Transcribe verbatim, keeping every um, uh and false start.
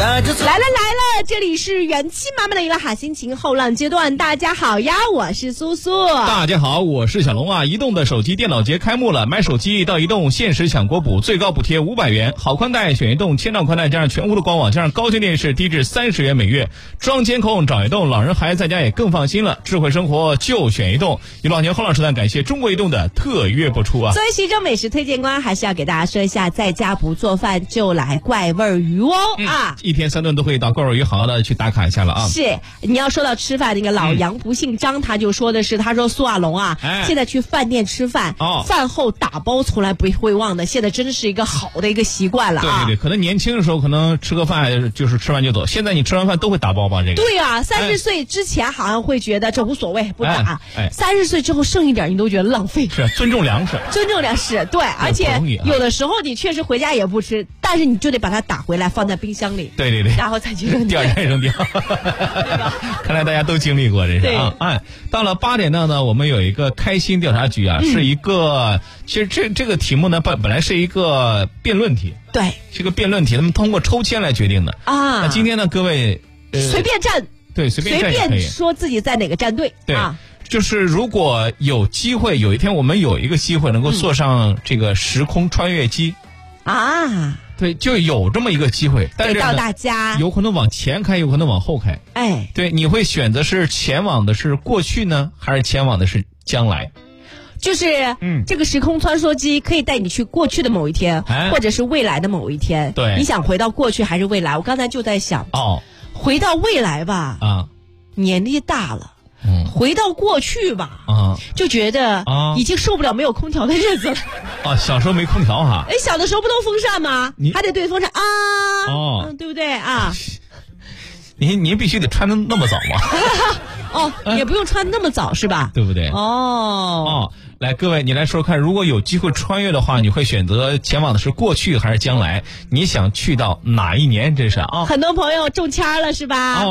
来了来了，这里是元气满满的娱乐好心情后浪阶段，大家好呀，我是苏苏。 大家好，我是小龙啊。移动的手机电脑节开幕了，买手机到移动限时抢国补，最高补贴五百元，好宽带选移动，千兆宽带加上全屋的官网，加上高清电视低至三十元每月，装监控找移动，老人孩子在家也更放心了。智慧生活就选移动。一老年后浪时段，感谢中国移动的特约播出啊。 作为其中美食推荐官，还是要给大家说一下，在家不做饭就来怪味鱼哦、嗯、啊！ 一天三顿都可以到怪味鱼好好的去打卡一下了啊。 是，你要说到吃饭，那个老杨不姓张、嗯、他就说的是，他说苏亚龙啊、哎，现在去饭店吃饭、哦，饭后打包从来不会忘的，现在真是一个好的一个习惯了啊。 对对对，可能年轻的时候可能吃个饭就是吃完就走，现在你吃完饭都会打包吧？这个对啊，三十岁之前好像会觉得这无所谓不打，三十岁之后剩一点你都觉得浪费。 是尊重粮食， 尊重粮食，对，而且有的时候你确实回家也不吃，但是你就得把它打回来放在冰箱里， 对对对， 然后再去扔掉，第二天扔掉。看来大家都经历过这是啊。哎，到了八点档呢，我们有一个开心调查局啊，嗯、是一个其实这这个题目呢本本来是一个辩论题， 对， 是个辩论题，他们通过抽签来决定的啊。那今天呢，各位、 呃、随便站， 对，随便站也可以， 随便说自己在哪个战队， 对。 啊就是如果有机会，有一天我们有一个机会能够坐上这个时空穿越机、 嗯、啊， 对，就有这么一个机会，但是到大家有可能往前开，有可能往后开。 哎， 对，你会选择是前往的是过去呢，还是前往的是将来？ 就是嗯，这个时空穿梭机可以带你去过去的某一天、哎，或者是未来的某一天。 对， 你想回到过去还是未来？我刚才就在想， 哦， 回到未来吧， 啊， 年纪大了。 嗯， 回到过去吧， 啊， 就觉得啊，已经受不了没有空调的日子了。 啊，小时候没空调哈？ 哎，小的时候不都风扇吗？你还得对风扇啊， 哦、 嗯，对不对啊？ 您您必须得穿的那么早吗？ 哦，也不用穿那么早是吧？ 对不对？ 哦哦，来，各位，你来说说看，如果有机会穿越的话，你会选择前往的是过去还是将来？你想去到哪一年？这是啊， 很多朋友中签了是吧？ 哦